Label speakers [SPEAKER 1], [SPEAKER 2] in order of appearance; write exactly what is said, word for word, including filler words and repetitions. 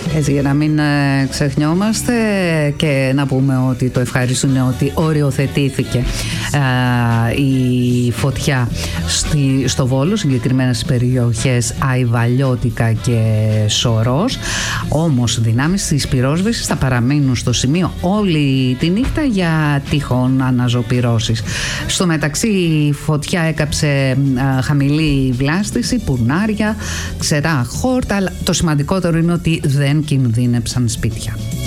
[SPEAKER 1] Έτσι, για να μην ε, ξεχνιόμαστε και να πούμε ότι το ευχαριστούν ότι οριοθετήθηκε ε, η φωτιά στη, στο Βόλο, συγκεκριμένα στις περιοχές Αϊβαλιώτικα και Σωρός. Όμως δυνάμεις της πυρόσβεσης θα παραμείνουν στο σημείο όλη τη νύχτα για τυχόν αναζωπυρώσεις. Στο μεταξύ η φωτιά έκαψε ε, χαμηλή βλάστηση, πουρνάρια, ξερά χόρτα, αλλά το σημαντικότερο είναι ότι δεν κινδύνεψαν σπίτια.